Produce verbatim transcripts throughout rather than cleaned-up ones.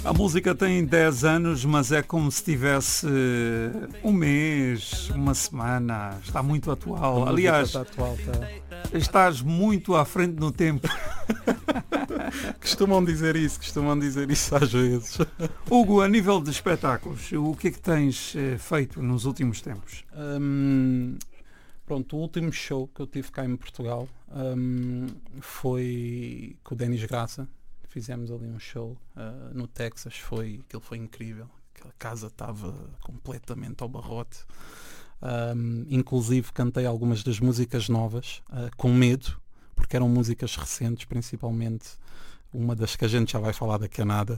A música tem dez anos, mas é como se tivesse um mês, uma semana. Está muito atual. Aliás, está atual, está. estás muito à frente no tempo. Costumam dizer isso, costumam dizer isso às vezes. Hugo, a nível de espetáculos, o que é que tens feito nos últimos tempos? Hum, pronto, o último show que eu tive cá em Portugal hum, foi com o Denis Graça. Fizemos ali um show uh, no Texas, foi, aquilo foi incrível. Aquela casa estava completamente ao barrote. Um, inclusive cantei algumas das músicas novas, uh, com medo, porque eram músicas recentes, principalmente uma das que a gente já vai falar daqui a nada.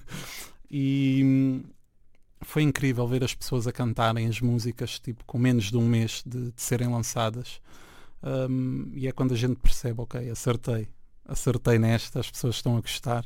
E hum, foi incrível ver as pessoas a cantarem as músicas tipo, com menos de um mês de, de serem lançadas. Um, e é quando a gente percebe, ok, acertei. Acertei nesta, as pessoas estão a gostar.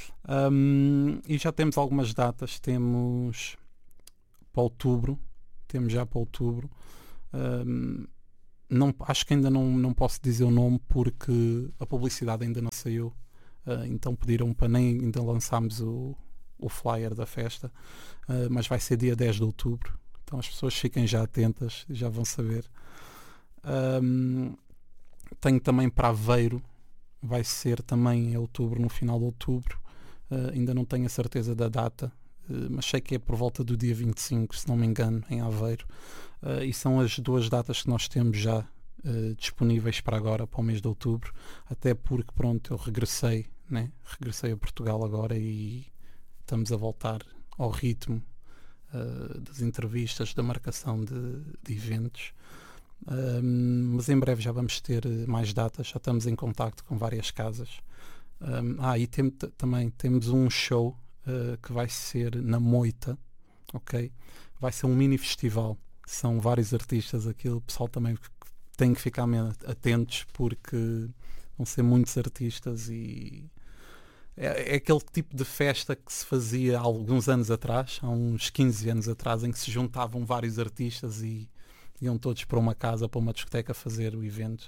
Um, e já temos algumas datas. Temos para outubro. Temos já para outubro. Um, não, acho que ainda não, não posso dizer o nome porque a publicidade ainda não saiu. Uh, então pediram para nem ainda lançarmos o, o flyer da festa. Uh, mas vai ser dia dez de outubro. Então as pessoas fiquem já atentas e já vão saber. Um, tenho também para Aveiro. Vai ser também em outubro, no final de outubro. Uh, ainda não tenho a certeza da data, uh, mas sei que é por volta do dia vinte e cinco, se não me engano, em Aveiro. Uh, e são as duas datas que nós temos já uh, disponíveis para agora, para o mês de outubro. Até porque, pronto, eu regressei, né? Regressei a Portugal agora e estamos a voltar ao ritmo uh, das entrevistas, da marcação de, de eventos. Um, mas em breve já vamos ter mais datas, já estamos em contacto com várias casas. Um, ah, e tem, também temos um show uh, que vai ser na Moita, ok? Vai ser um mini festival, são vários artistas, aquilo, o pessoal também tem que ficar atentos porque vão ser muitos artistas e é, é aquele tipo de festa que se fazia há alguns anos atrás, há uns quinze anos atrás, em que se juntavam vários artistas e iam todos para uma casa, para uma discoteca fazer o evento.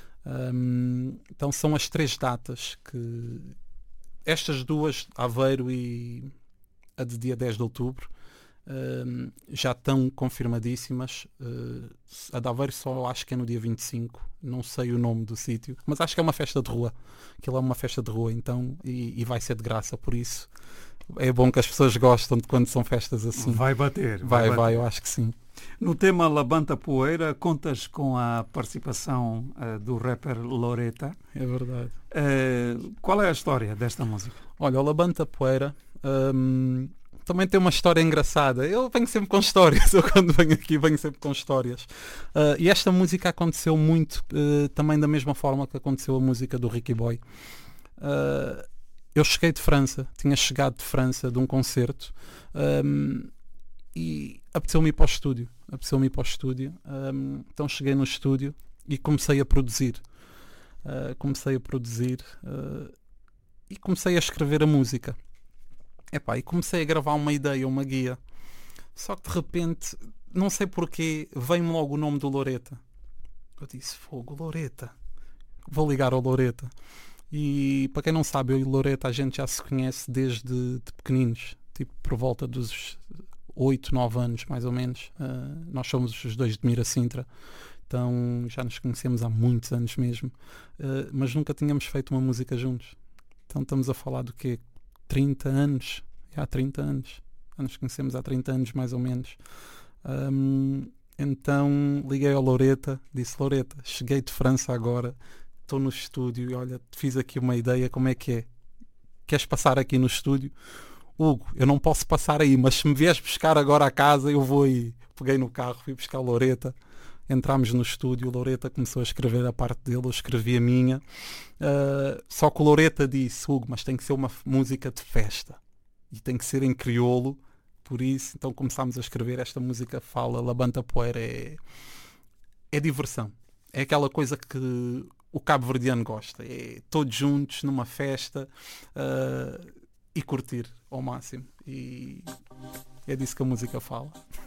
Um, então são as três datas que estas duas, Aveiro e a de dia dez de outubro, um, já estão confirmadíssimas. Uh, a de Aveiro só acho que é no dia vinte e cinco, não sei o nome do sítio, mas acho que é uma festa de rua. Aquilo é uma festa de rua, então, e, e vai ser de graça, por isso é bom que as pessoas gostam de quando são festas assim. Vai bater. Vai, vai, vai, bater. eu acho que sim. No tema Labanta Poeira, contas com a participação uh, do rapper Loreta. É verdade. Uh, qual é a história desta música? Olha, o Labanta Poeira um, também tem uma história engraçada. Eu venho sempre com histórias. Eu quando venho aqui venho sempre com histórias. Uh, e esta música aconteceu muito uh, também da mesma forma que aconteceu a música do Ricky Boy. Uh, eu cheguei de França. Tinha chegado de França de um concerto. Um, E apeteceu-me ir para o estúdio. Apeteceu-me ir para o estúdio. Um, então cheguei no estúdio e comecei a produzir. Uh, comecei a produzir uh, e comecei a escrever a música. Epá, e comecei a gravar uma ideia, uma guia. Só que de repente, não sei porquê, veio-me logo o nome do Loreta. Eu disse, fogo, Loreta. Vou ligar ao Loreta. E para quem não sabe, eu e Loreta a gente já se conhece desde de pequeninos. Tipo, por volta dos oito, nove anos, mais ou menos. Uh, nós somos os dois de Miracintra, então já nos conhecemos há muitos anos mesmo, uh, mas nunca tínhamos feito uma música juntos. Então estamos a falar do quê? trinta anos? Já há trinta anos. Já nos conhecemos há trinta anos, mais ou menos. Um, então liguei ao Loreta, disse, Loreta, cheguei de França agora, estou no estúdio e olha, fiz aqui uma ideia, como é que é? Queres passar aqui no estúdio? Hugo, eu não posso passar aí, mas se me vieres buscar agora a casa, eu vou aí. Peguei no carro, fui buscar o Loreta, entramos no estúdio, o Loreta começou a escrever a parte dele, eu escrevi a minha. Uh, só que o Loreta disse, Hugo, mas tem que ser uma música de festa. E tem que ser em crioulo, por isso, então começámos a escrever. Esta música fala, Labanta Poeira, é, é diversão. É aquela coisa que o cabo-verdiano gosta. É todos juntos, numa festa, uh, e curtir ao máximo. E é disso que a música fala.